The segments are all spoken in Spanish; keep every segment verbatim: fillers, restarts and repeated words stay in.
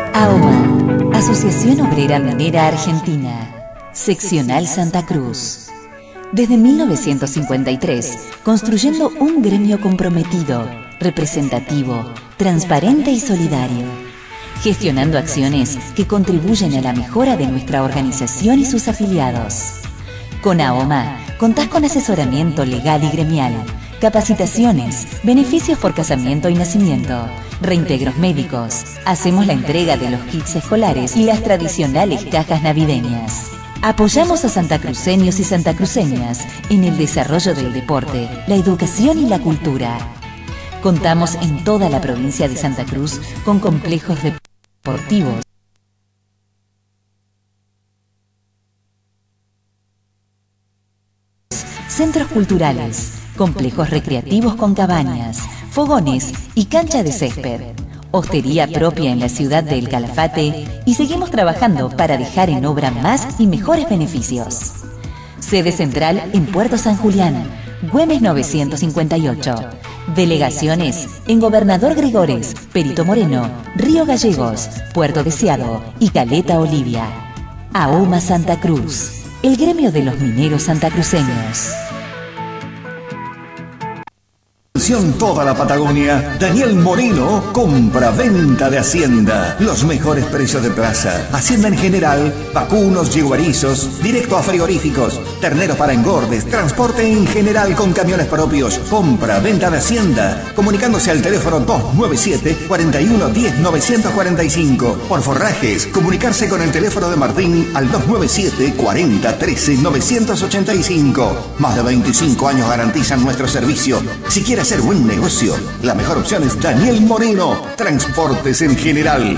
AOMA, Asociación Obrera Minera Argentina, Seccional Santa Cruz. Desde mil novecientos cincuenta y tres, construyendo un gremio comprometido, representativo, transparente y solidario, gestionando acciones que contribuyen a la mejora de nuestra organización y sus afiliados. Con AOMA, contás con asesoramiento legal y gremial, capacitaciones, beneficios por casamiento y nacimiento, reintegros médicos. Hacemos la entrega de los kits escolares y las tradicionales cajas navideñas. Apoyamos a santacruceños y santacruceñas en el desarrollo del deporte, la educación y la cultura. Contamos en toda la provincia de Santa Cruz con complejos deportivos, centros culturales, complejos recreativos con cabañas, fogones y cancha de césped, hostería propia en la ciudad de El Calafate, y seguimos trabajando para dejar en obra más y mejores beneficios. Sede central en Puerto San Julián, Güemes novecientos cincuenta y ocho. Delegaciones en Gobernador Gregores, Perito Moreno, Río Gallegos, Puerto Deseado y Caleta Olivia. AOMA Santa Cruz, el gremio de los mineros santacruceños. Toda la Patagonia. Daniel Moreno, compra-venta de Hacienda. Los mejores precios de plaza. Hacienda en general, vacunos, yeguarizos, directo a frigoríficos, terneros para engordes, transporte en general con camiones propios. Compra-venta de Hacienda. Comunicándose al teléfono dos nueve siete, cuatro uno uno cero, nueve cuatro cinco. Por forrajes, comunicarse con el teléfono de Martín al dos nueve siete, cuarenta, trece, novecientos ochenta y cinco. Más de veinticinco años garantizan nuestro servicio. Si quieres hacer buen negocio, la mejor opción es Daniel Moreno, Transportes en General.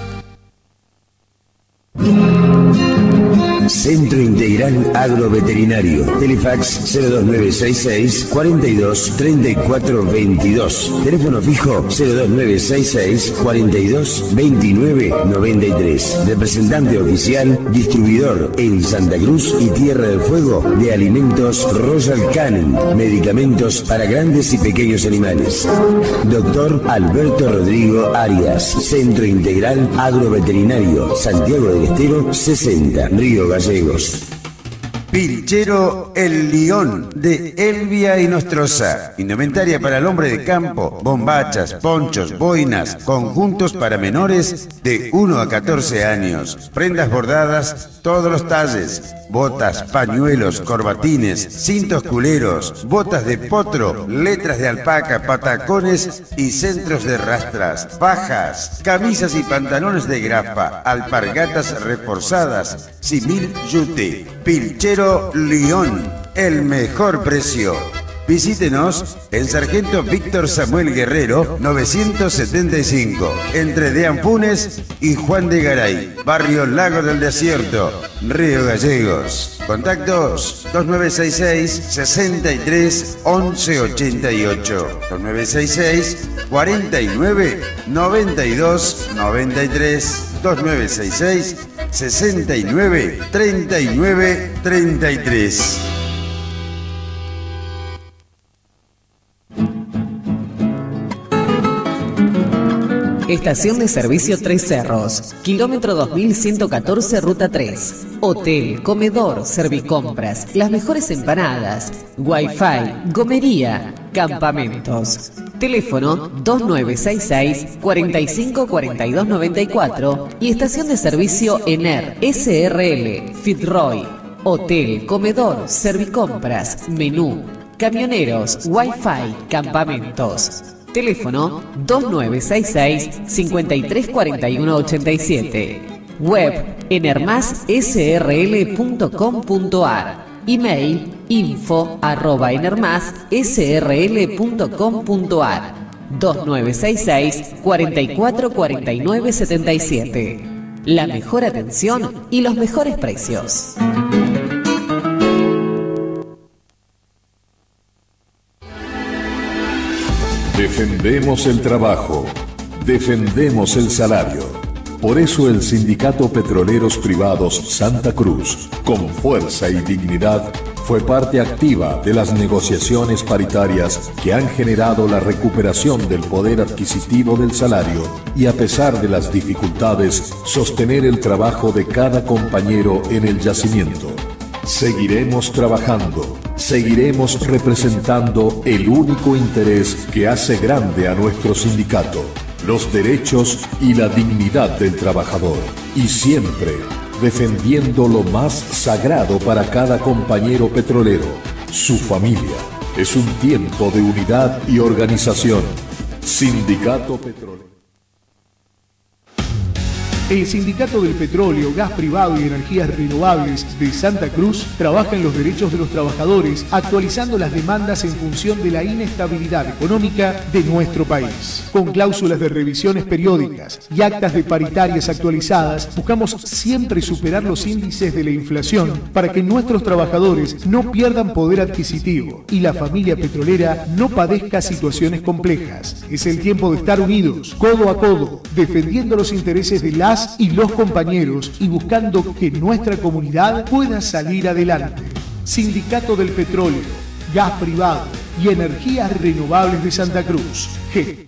Centro Integral Agroveterinario. Telefax cero dos nueve seis seis, cuatro dos, tres cuatro dos dos. Teléfono fijo cero dos nueve seis seis, cuatro dos, veintinueve noventa y tres. Representante oficial, distribuidor en Santa Cruz y Tierra del Fuego de alimentos Royal Canin, medicamentos para grandes y pequeños animales. Doctor Alberto Rodrigo Arias. Centro Integral Agroveterinario, Santiago del Estero sesenta, Río Gallegos. Pilchero El León de Elvia y Nostroza. Indumentaria para el hombre de campo, bombachas, ponchos, boinas, conjuntos para menores de uno a catorce años. Prendas bordadas, todos los talles. Botas, pañuelos, corbatines, cintos culeros, botas de potro, letras de alpaca, patacones y centros de rastras. Fajas, camisas y pantalones de grapa, alpargatas reforzadas, simil yute. Pilchero León, el mejor precio. Visítenos en Sargento Víctor Samuel Guerrero novecientos setenta y cinco, entre Deampunes y Juan de Garay, barrio Lago del Desierto, Río Gallegos. Contactos dos nueve seis seis, sesenta y tres, once ochenta y ocho, dos nueve seis seis, cuarenta y nueve, noventa y dos, noventa y tres, dos nueve seis seis, sesenta y nueve, treinta y nueve, treinta y tres. Estación de servicio Tres Cerros, kilómetro dos mil ciento catorce, ruta tres. Hotel, comedor, servicompras, las mejores empanadas, wifi, gomería, campamentos. Teléfono dos nueve seis seis, cuatro cinco, cuatro dos nueve cuatro y estación de servicio Ener, S R L, Fitzroy. Hotel, comedor, servicompras, menú, camioneros, wifi, campamentos. Teléfono dos nueve seis seis, cinco tres cuatro uno ocho siete. Web enermas s r l punto com punto a r. Email info arroba enermas s r l punto com punto a r. dos nueve seis seis, cuatro cuatro cuatro nueve siete siete. La mejor atención y los mejores precios. Defendemos el trabajo, defendemos el salario. Por eso el Sindicato Petroleros Privados Santa Cruz, con fuerza y dignidad, Fue parte activa de las negociaciones paritarias que han generado la recuperación del poder adquisitivo del salario y, a pesar de las dificultades, sostener el trabajo de cada compañero en el yacimiento. Seguiremos trabajando, seguiremos representando el único interés que hace grande a nuestro sindicato, los derechos y la dignidad del trabajador, y siempre defendiendo lo más sagrado para cada compañero petrolero, su familia. Es un tiempo de unidad y organización. Sindicato Petrolero. El Sindicato del Petróleo, Gas Privado y Energías Renovables de Santa Cruz trabaja en los derechos de los trabajadores, actualizando las demandas en función de la inestabilidad económica de nuestro país. Con cláusulas de revisiones periódicas y actas de paritarias actualizadas, buscamos siempre superar los índices de la inflación para que nuestros trabajadores no pierdan poder adquisitivo y la familia petrolera no padezca situaciones complejas. Es el tiempo de estar unidos, codo a codo, defendiendo los intereses de las y los compañeros y buscando que nuestra comunidad pueda salir adelante. Sindicato del Petróleo, Gas Privado y Energías Renovables de Santa Cruz. G.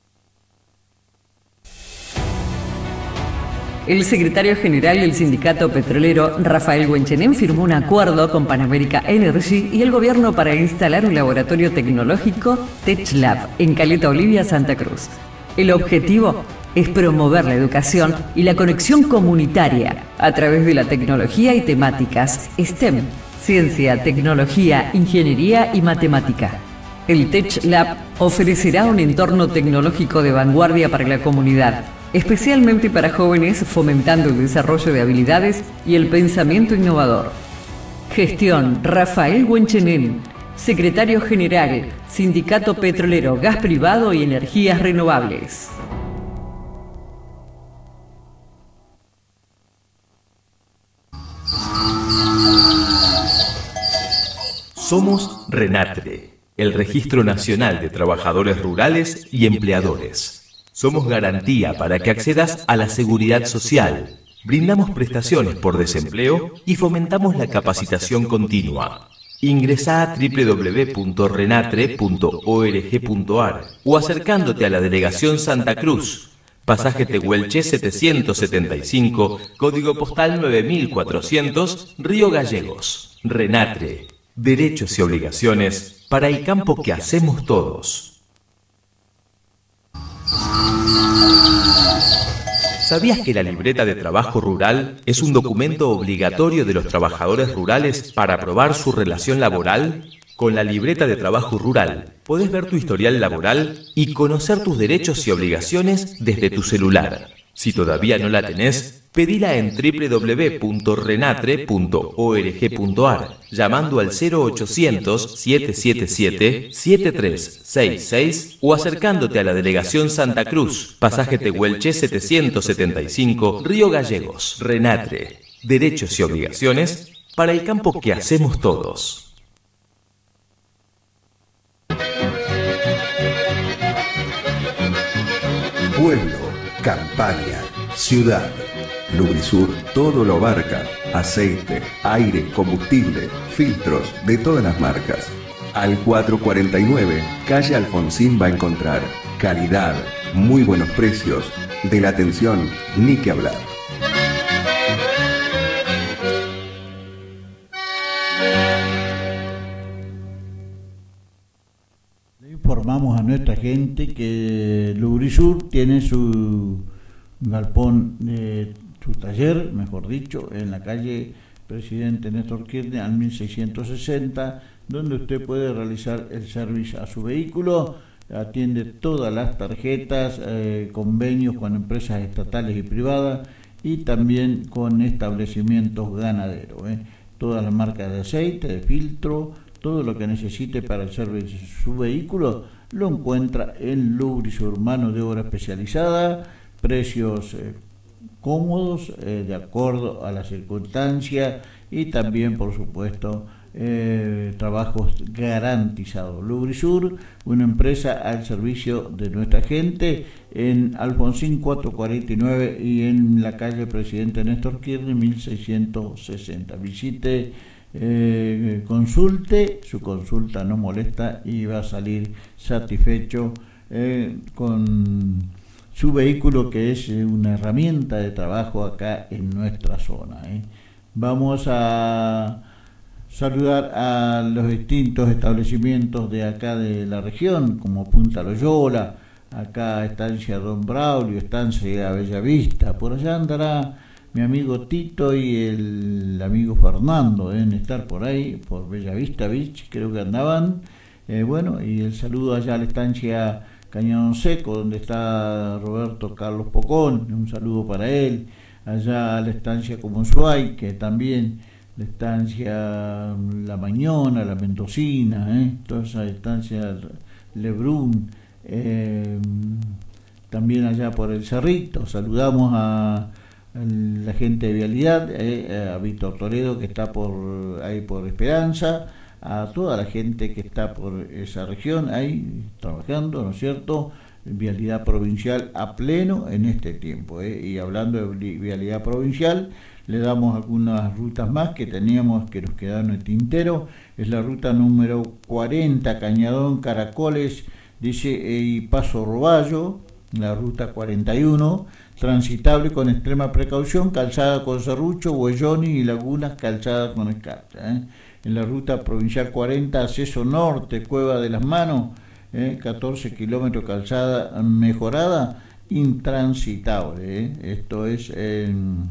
El secretario general del Sindicato Petrolero, Rafael Huenchenén, firmó un acuerdo con Pan America Energy y el gobierno para instalar un laboratorio tecnológico TechLab en Caleta Olivia, Santa Cruz. El objetivo es promover la educación y la conexión comunitaria a través de la tecnología y temáticas STEM, ciencia, tecnología, ingeniería y matemática. El TechLab ofrecerá un entorno tecnológico de vanguardia para la comunidad, especialmente para jóvenes, fomentando el desarrollo de habilidades y el pensamiento innovador. Gestión: Rafael Huenchenén, secretario general, Sindicato Petrolero, Gas Privado y Energías Renovables. Somos RENATRE, el Registro Nacional de Trabajadores Rurales y Empleadores. Somos garantía para que accedas a la seguridad social. Brindamos prestaciones por desempleo y fomentamos la capacitación continua. Ingresá a doble u doble u doble u punto renatre punto org punto ar o acercándote a la Delegación Santa Cruz, Pasaje Tehuelche setecientos setenta y cinco, código postal nueve mil cuatrocientos, Río Gallegos. RENATRE, derechos y obligaciones para el campo que hacemos todos. ¿Sabías que la libreta de trabajo rural es un documento obligatorio de los trabajadores rurales para probar su relación laboral? Con la libreta de trabajo rural podés ver tu historial laboral y conocer tus derechos y obligaciones desde tu celular. Si todavía no la tenés, pedila en doble u doble u doble u punto renatre punto org punto ar, llamando al cero ochocientos, siete siete siete, siete tres seis seis o acercándote a la Delegación Santa Cruz, Pasaje Tehuelche setecientos setenta y cinco, Río Gallegos. RENATRE, derechos y obligaciones para el campo que hacemos todos. Pueblo, campaña, ciudad. Lubrisur todo lo abarca: aceite, aire, combustible, filtros de todas las marcas. Al cuatrocientos cuarenta y nueve, calle Alfonsín va a encontrar calidad, muy buenos precios, de la atención ni que hablar. Le informamos a nuestra gente que Lubrisur tiene su galpón de su taller, mejor dicho, en la calle Presidente Néstor Kirchner al mil seiscientos sesenta, donde usted puede realizar el servicio a su vehículo. Atiende todas las tarjetas, eh, convenios con empresas estatales y privadas y también con establecimientos ganaderos. Eh. Todas las marcas de aceite, de filtro, todo lo que necesite para el servicio de su vehículo lo encuentra en Lubrisur, mano de obra especializada, precios eh, cómodos, eh, de acuerdo a las circunstancias y también, por supuesto, eh, trabajos garantizados. Lubrisur, una empresa al servicio de nuestra gente, en Alfonsín cuatrocientos cuarenta y nueve y en la calle Presidente Néstor Kirchner mil seiscientos sesenta. Visite eh, consulte, su consulta no molesta y va a salir satisfecho eh, con su vehículo, que es una herramienta de trabajo acá en nuestra zona. ¿eh? Vamos a saludar a los distintos establecimientos de acá de la región, como Punta Loyola, acá Estancia Don Braulio, Estancia Bellavista. Por allá andará mi amigo Tito y el amigo Fernando, deben estar por ahí, por Bellavista Beach, creo que andaban. Eh, bueno, y el saludo allá a la Estancia Cañón Seco, donde está Roberto Carlos Pocón, un saludo para él. Allá a la Estancia Comonsuay, que también la Estancia La Mañona, la Mendocina, ¿eh? todas esas estancias, Lebrun, eh, también allá por el Cerrito. Saludamos a la gente de Vialidad, eh, a Víctor Toledo, que está por ahí por Esperanza, a toda la gente que está por esa región ahí trabajando, ¿no es cierto? Vialidad provincial a pleno en este tiempo, ¿eh? Y hablando de vialidad provincial, le damos algunas rutas más que teníamos, que nos quedaron en el tintero. Es la ruta número cuarenta, Cañadón, Caracoles, dice, y Paso Roballo, la ruta cuarenta y uno, transitable con extrema precaución, calzada con serrucho, huellones y lagunas calzadas con escarcha. ¿eh? En la ruta provincial cuarenta, acceso norte, Cueva de las Manos, eh, catorce kilómetros calzada mejorada, intransitable. ¿eh? Esto es en,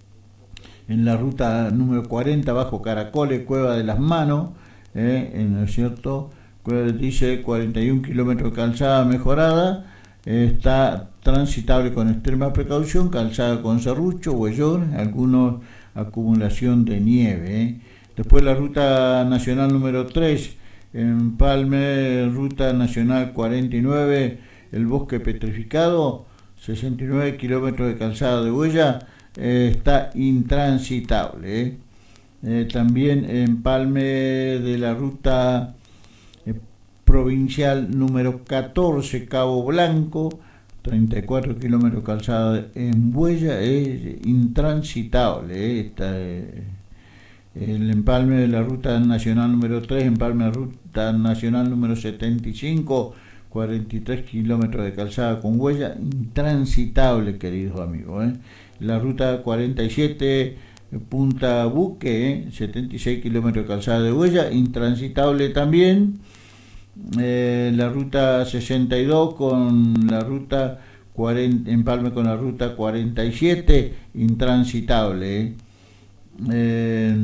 en la ruta número cuarenta, bajo Caracoles, Cueva de las Manos, eh, ¿no es cierto? Dice cuarenta y un kilómetros de calzada mejorada, eh, está transitable con extrema precaución, calzada con serrucho, huellón, algunos acumulación de nieve. ¿eh? Después la ruta nacional número tres, Empalme, ruta nacional cuarenta y nueve, el Bosque Petrificado, sesenta y nueve kilómetros de calzada de huella, eh, está intransitable. ¿eh? Eh, también Empalme de la ruta eh, provincial número catorce, Cabo Blanco, treinta y cuatro kilómetros de calzada en huella, es intransitable. ¿eh? Está, eh, el empalme de la ruta nacional número tres, empalme de ruta nacional número setenta y cinco, cuarenta y tres kilómetros de calzada con huella, intransitable, queridos amigos. ¿eh? La ruta cuarenta y siete, Punta Buque, ¿eh? setenta y seis kilómetros de calzada de huella, intransitable también. Eh, la ruta sesenta y dos con la ruta cuarenta, empalme con la ruta cuarenta y siete, intransitable. ¿eh? Eh,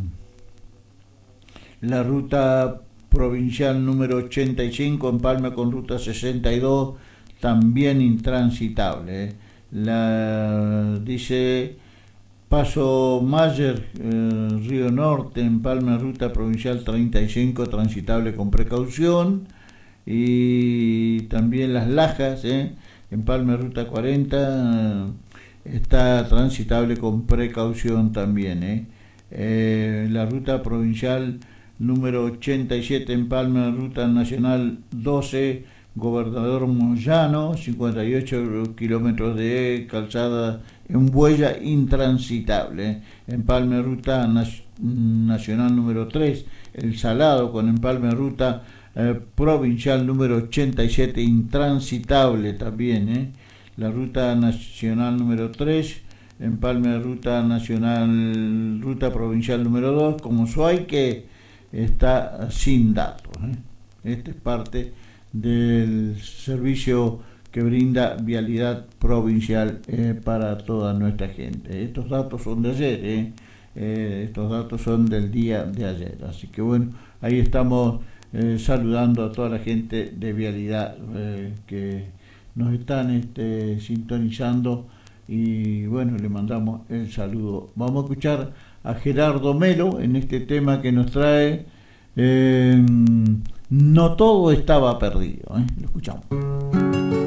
la ruta provincial número ochenta y cinco, empalme con ruta sesenta y dos, también intransitable. ¿eh? La, dice Paso Mayer, eh, Río Norte, empalme ruta provincial treinta y cinco, transitable con precaución. Y también Las Lajas, ¿eh? empalme ruta cuarenta, está transitable con precaución también. ¿eh? Eh, la ruta provincial número ochenta y siete, empalme ruta nacional doce, Gobernador Moyano, cincuenta y ocho kilómetros de calzada en huella, intransitable. ¿eh? Empalme ruta nacional número tres, El Salado, con empalme ruta eh, provincial número ochenta y siete, intransitable también. ¿eh? La ruta nacional número tres, empalme ruta nacional, ruta provincial número dos, Comonsuay, que está sin datos. ¿eh? Esta es parte del servicio que brinda Vialidad Provincial eh, para toda nuestra gente. Estos datos son de ayer, ¿eh? Eh, estos datos son del día de ayer. Así que bueno, ahí estamos eh, saludando a toda la gente de Vialidad eh, que nos están este, sintonizando, y bueno, le mandamos el saludo. Vamos a escuchar a Gerardo Melo en este tema que nos trae eh, No todo estaba perdido. ¿eh? Lo escuchamos.